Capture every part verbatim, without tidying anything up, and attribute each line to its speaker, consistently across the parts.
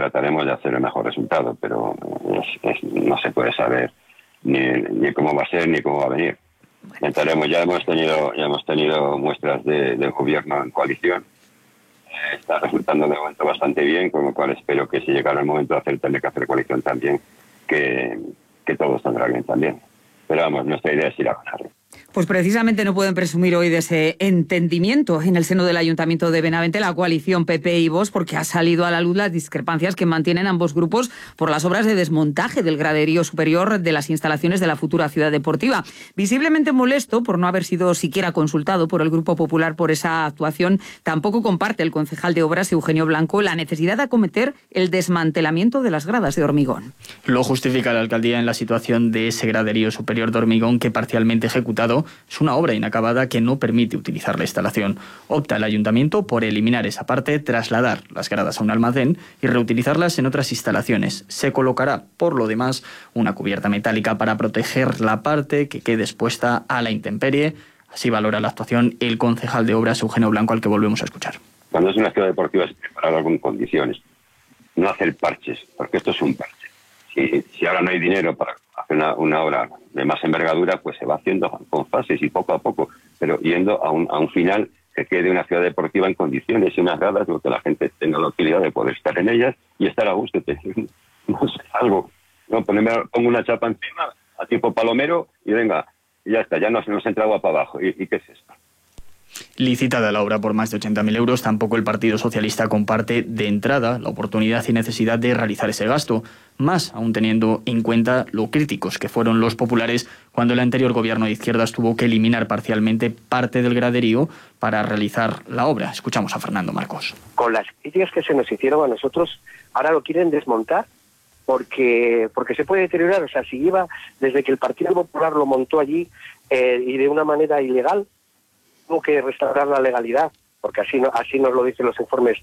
Speaker 1: trataremos de hacer el mejor resultado, pero es, es, no se puede saber ni, ni cómo va a ser ni cómo va a venir. Intentaremos, ya hemos tenido ya hemos tenido muestras de, del gobierno en coalición. Eh, está resultando de momento bastante bien, con lo cual espero que si llegara el momento de hacer, tener que hacer coalición también, que, que todo saldrá bien también. Pero vamos, nuestra idea es ir a ganarlo.
Speaker 2: Pues precisamente no pueden presumir hoy de ese entendimiento en el seno del Ayuntamiento de Benavente, la coalición P P y Vox, porque ha salido a la luz las discrepancias que mantienen ambos grupos por las obras de desmontaje del graderío superior de las instalaciones de la futura ciudad deportiva. Visiblemente molesto por no haber sido siquiera consultado por el Grupo Popular por esa actuación, tampoco comparte el concejal de Obras, Eugenio Blanco, la necesidad de acometer el desmantelamiento de las gradas de hormigón.
Speaker 3: Lo justifica la alcaldía en la situación de ese graderío superior de hormigón que, parcialmente ejecutado, es una obra inacabada que no permite utilizar la instalación. Opta el ayuntamiento por eliminar esa parte, trasladar las gradas a un almacén y reutilizarlas en otras instalaciones. Se colocará, por lo demás, una cubierta metálica para proteger la parte que quede expuesta a la intemperie. Así valora la actuación el concejal de Obras, Eugenio Blanco, al que volvemos a escuchar.
Speaker 1: Cuando es una ciudad deportiva es prepararla con condiciones, no hacer parches, porque esto es un parche. Si, si ahora no hay dinero para hacer una, una obra de más envergadura, pues se va haciendo con fases y poco a poco, pero yendo a un, a un final que quede una ciudad deportiva en condiciones y unas gradas, donde la gente tenga la utilidad de poder estar en ellas y estar a gusto. No sé, algo, no, ponerme, pongo una chapa encima, a tipo palomero, y venga, y ya está, ya no se nos entra agua para abajo. ¿Y, y qué es esto?
Speaker 3: Licitada la obra por más de ochenta mil euros, tampoco el Partido Socialista comparte de entrada la oportunidad y necesidad de realizar ese gasto, más aún teniendo en cuenta lo críticos que fueron los populares cuando el anterior gobierno de izquierdas tuvo que eliminar parcialmente parte del graderío para realizar la obra. Escuchamos a Fernando Marcos.
Speaker 4: Con las críticas que se nos hicieron a nosotros, ahora lo quieren desmontar porque porque se puede deteriorar. O sea, si lleva desde que el Partido Popular lo montó allí eh, y de una manera ilegal, que restaurar la legalidad, porque así no, así nos lo dicen los informes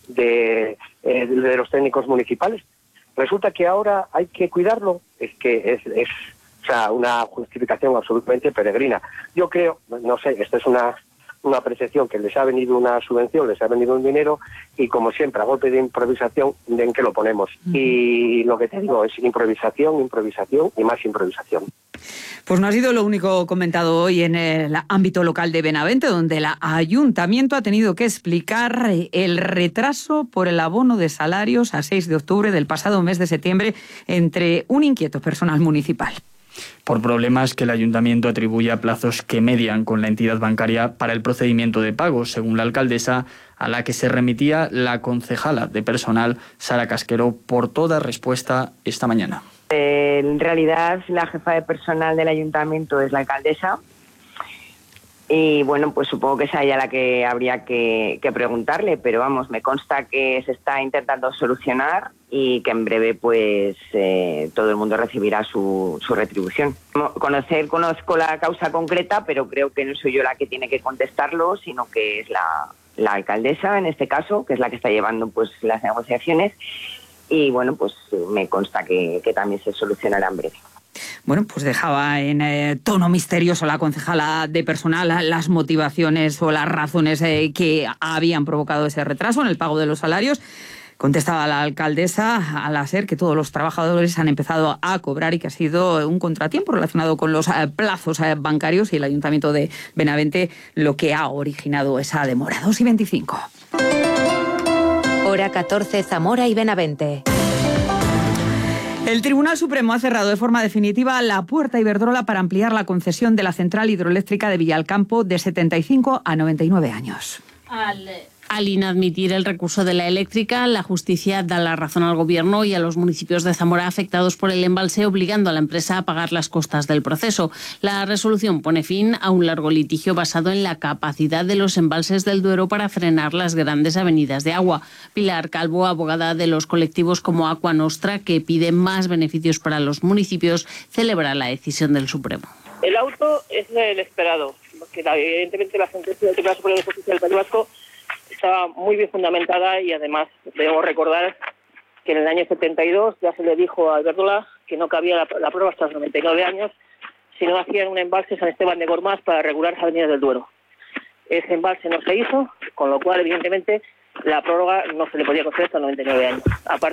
Speaker 4: de, eh, de los técnicos municipales. Resulta que ahora hay que cuidarlo, es que es, es o sea, una justificación absolutamente peregrina. Yo creo, no sé, esta es una, una apreciación, que les ha venido una subvención, les ha venido un dinero, y como siempre, a golpe de improvisación, ¿en qué lo ponemos? Uh-huh. Y lo que te digo es improvisación, improvisación y más improvisación.
Speaker 2: Pues no ha sido lo único comentado hoy en el ámbito local de Benavente, donde el ayuntamiento ha tenido que explicar el retraso por el abono de salarios a seis de octubre del pasado mes de septiembre entre un inquieto personal municipal.
Speaker 3: Por problemas que el ayuntamiento atribuye a plazos que median con la entidad bancaria para el procedimiento de pago, según la alcaldesa, a la que se remitía la concejala de personal, Sara Casquero, por toda respuesta esta mañana.
Speaker 5: En realidad, la jefa de personal del ayuntamiento es la alcaldesa y, bueno, pues supongo que es a ella la que habría que, que preguntarle, pero vamos, me consta que se está intentando solucionar y que en breve, pues, eh, todo el mundo recibirá su, su retribución. Conocer, conozco la causa concreta, pero creo que no soy yo la que tiene que contestarlo, sino que es la, la alcaldesa, en este caso, que es la que está llevando, pues, las negociaciones. Y bueno, pues me consta que, que también se solucionará en breve.
Speaker 2: Bueno, pues dejaba en eh, tono misterioso la concejala de personal las motivaciones o las razones eh, que habían provocado ese retraso en el pago de los salarios. Contestaba la alcaldesa al hacer que todos los trabajadores han empezado a cobrar y que ha sido un contratiempo relacionado con los eh, plazos eh, bancarios y el Ayuntamiento de Benavente lo que ha originado esa demora. dos y veinticinco.
Speaker 6: Hora catorce, Zamora y Benavente.
Speaker 2: El Tribunal Supremo ha cerrado de forma definitiva la puerta a Iberdrola para ampliar la concesión de la central hidroeléctrica de Villalcampo de setenta y cinco a noventa y nueve años.
Speaker 7: Al, al inadmitir el recurso de la eléctrica, la justicia da la razón al Gobierno y a los municipios de Zamora afectados por el embalse, obligando a la empresa a pagar las costas del proceso. La resolución pone fin a un largo litigio basado en la capacidad de los embalses del Duero para frenar las grandes avenidas de agua. Pilar Calvo, abogada de los colectivos como Aqua Nostra, que pide más beneficios para los municipios, celebra la decisión del Supremo.
Speaker 8: El auto es el esperado, porque evidentemente la sentencia del Tribunal Superior de Justicia del País Vasco estaba muy bien fundamentada y además debemos recordar que en el año setenta y dos ya se le dijo a Iberdrola que no cabía la, la prueba hasta los noventa y nueve años si no hacían un embalse San Esteban de Gormaz para regular las avenidas del Duero. Ese embalse no se hizo, con lo cual evidentemente la prórroga no se le podía conceder hasta los noventa y nueve años. Aparte